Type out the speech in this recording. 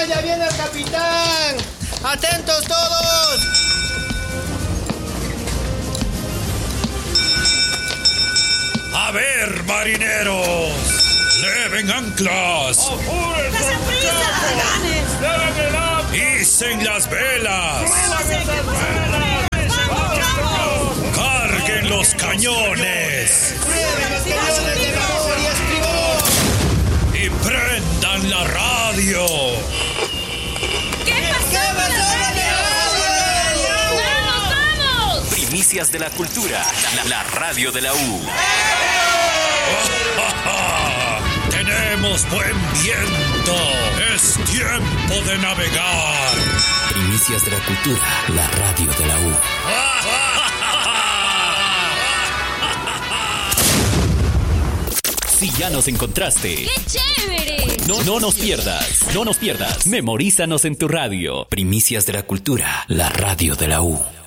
ya viene el capitán. ¡Atentos todos! A ver, marineros, leven anclas. ¡Apúrense, muchachos! ¡Icen las velas! ¡Carguen los cañones! ¡Y prendan la radio! ¿Qué pasó? ¡Vamos! Primicias de la cultura, la radio de la U. ¡Tenemos buen viento! ¡Es tiempo de navegar! Primicias de la cultura, la radio de la U. Si ya nos encontraste, ¡Qué chévere! no nos pierdas. Memorízanos en tu radio. Primicias de la cultura, la radio de la U.